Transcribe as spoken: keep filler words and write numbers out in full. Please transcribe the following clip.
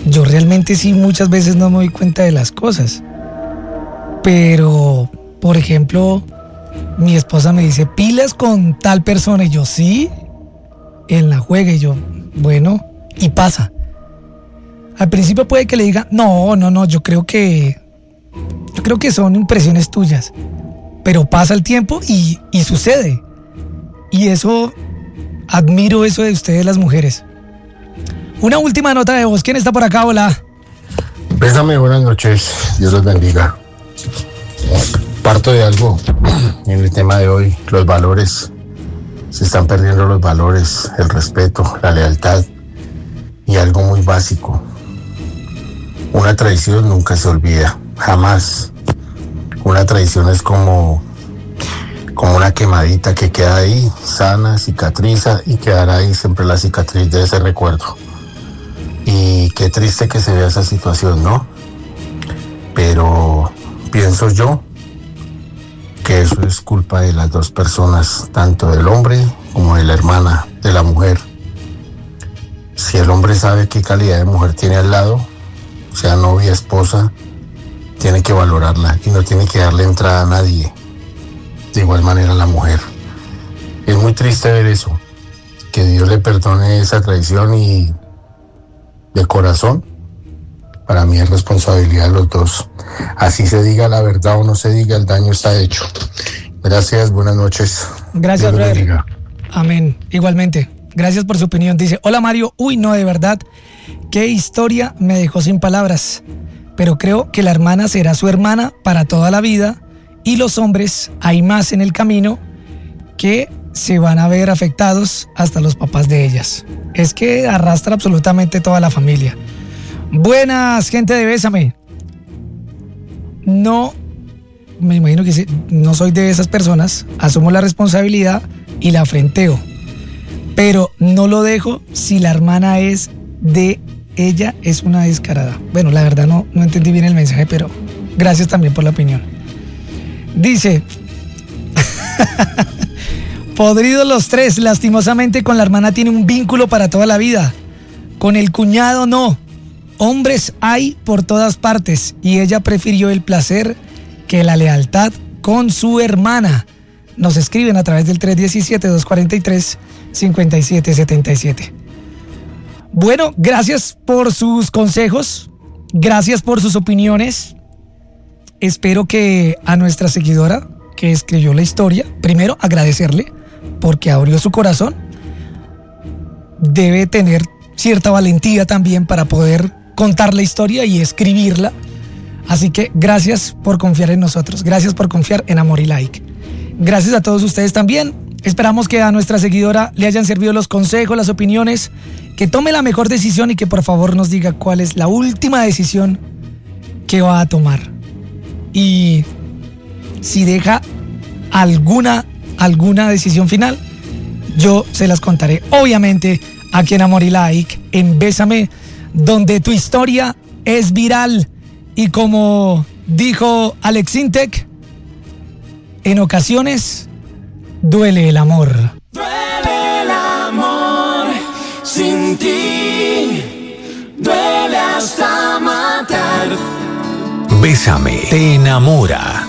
yo realmente sí muchas veces no me doy cuenta de las cosas. Pero, por ejemplo, mi esposa me dice, pilas con tal persona, y yo, sí, en la juega, y yo, bueno, y pasa. Al principio puede que le diga, no, no, no, yo creo que, yo creo que son impresiones tuyas. Pero pasa el tiempo y, y sucede. Y eso, admiro eso de ustedes las mujeres. Una última nota de voz. ¿Quién está por acá? Hola. Bésame, buenas noches. Dios los bendiga. Parto de algo en el tema de hoy. Los valores. Se están perdiendo los valores, el respeto, la lealtad y algo muy básico. Una traición nunca se olvida, jamás. Una traición es como, como una quemadita que queda ahí, sana, cicatriza, y quedará ahí siempre la cicatriz de ese recuerdo. Y qué triste que se vea esa situación, ¿no? Pero pienso yo que eso es culpa de las dos personas, tanto del hombre como de la hermana, de la mujer. Si el hombre sabe qué calidad de mujer tiene al lado, sea novia, esposa, tiene que valorarla y no tiene que darle entrada a nadie. De igual manera la mujer. Es muy triste ver eso, que Dios le perdone esa traición, y de corazón, para mí es responsabilidad de los dos. Así se diga la verdad o no se diga, el daño está hecho. Gracias, buenas noches. Gracias, brother. Amén, igualmente. Gracias por su opinión. Dice, hola Mario, uy no, de verdad, qué historia, me dejó sin palabras. Pero creo que la hermana será su hermana para toda la vida, y los hombres, hay más en el camino que se van a ver afectados, hasta los papás de ellas. Es que arrastra absolutamente toda la familia. Buenas, gente de Bésame. No, me imagino que sí, no soy de esas personas, asumo la responsabilidad y la afrenteo, pero no lo dejo si la hermana es de ella, es una descarada. Bueno, la verdad no, no entendí bien el mensaje, pero gracias también por la opinión. Dice, podridos los tres, lastimosamente con la hermana tiene un vínculo para toda la vida, con el cuñado no. Hombres hay por todas partes, y ella prefirió el placer que la lealtad con su hermana. Nos escriben a través del tres uno siete, dos cuatro tres, cinco siete siete siete. Bueno, gracias por sus consejos, gracias por sus opiniones. Espero que a nuestra seguidora que escribió la historia, primero agradecerle porque abrió su corazón. Debe tener cierta valentía también para poder contar la historia y escribirla. Así que gracias por confiar en nosotros, gracias por confiar en Amor y Like. Gracias a todos ustedes también. Esperamos que a nuestra seguidora le hayan servido los consejos, las opiniones, que tome la mejor decisión y que por favor nos diga cuál es la última decisión que va a tomar. Y si deja alguna, alguna decisión final, yo se las contaré, obviamente, aquí en Amor y Like, en Bésame, donde tu historia es viral. Y como dijo Alex Intec, en ocasiones duele el amor. Duele el amor sin ti, duele hasta matar. Bésame te enamora.